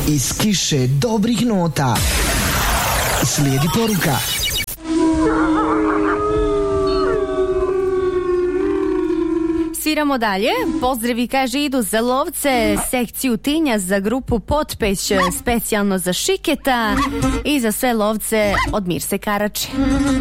Iz kiše dobrih nota slijedi poruka. Sviramo dalje. Pozdravi, kaže, idu za lovce, sekciju Tinja, za grupu Potpeć, specijalno za Šiketa i za sve lovce od Mirse Karači.